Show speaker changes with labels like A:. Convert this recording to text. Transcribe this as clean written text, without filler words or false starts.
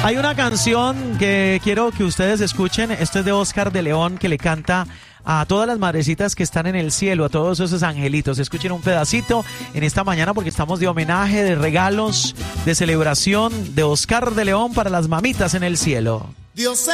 A: Hay una canción que quiero que ustedes escuchen. Esto es de Oscar de León, que le canta a todas las madrecitas que están en el cielo, a todos esos angelitos. Escuchen un pedacito en esta mañana porque estamos de homenaje, de regalos, de celebración de Oscar de León para las mamitas en el cielo.
B: Dios